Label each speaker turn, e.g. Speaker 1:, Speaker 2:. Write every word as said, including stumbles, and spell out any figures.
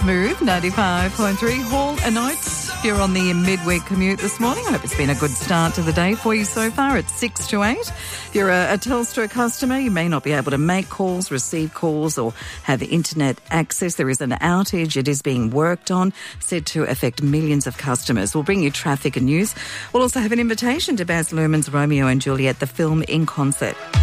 Speaker 1: Move ninety-five point three, Hall and Oates. If you're on the midweek commute this morning, I hope it's been a good start to the day for you so far. It's six to eight. If you're a, a Telstra customer, you may not be able to make calls, receive calls or have internet access. There is an outage. It is being worked on, said to affect millions of customers. We'll bring you traffic and news. We'll also have an invitation to Baz Luhrmann's Romeo and Juliet, the film in concert.